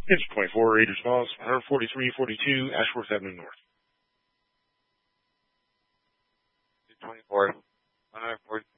It's 24, Raiders Falls, 14342 Ashworth Avenue North. 24, 140.